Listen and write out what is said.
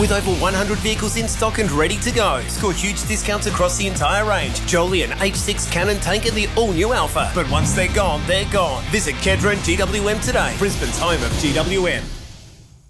With over 100 vehicles in stock and ready to go. Score huge discounts across the entire range. Jolion, H6 Cannon Tank and the all-new Alpha. But once they're gone, they're gone. Visit Kedron GWM today, Brisbane's home of GWM.